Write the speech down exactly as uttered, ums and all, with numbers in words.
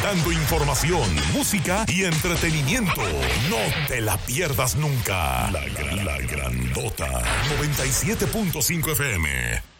manejando información, música y entretenimiento. No te la pierdas nunca. La, gran, la grandota noventa y siete punto cinco F M.